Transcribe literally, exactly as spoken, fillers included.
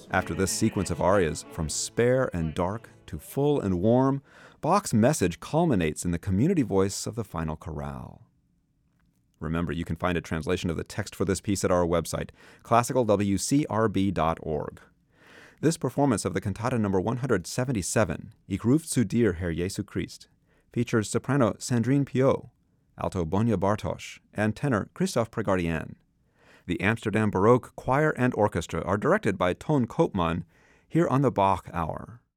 After this sequence of arias, from spare and dark to full and warm, Bach's message culminates in the community voice of the final chorale. Remember, you can find a translation of the text for this piece at our website, classical w c r b dot org. This performance of the cantata number one hundred seventy-seven, Ich ruf zu dir, Herr Jesu Christ, features soprano Sandrine Piot, alto Bonia Bartosz, and tenor Christoph Pregardien. The Amsterdam Baroque Choir and Orchestra are directed by Ton Koopman here on the Bach Hour.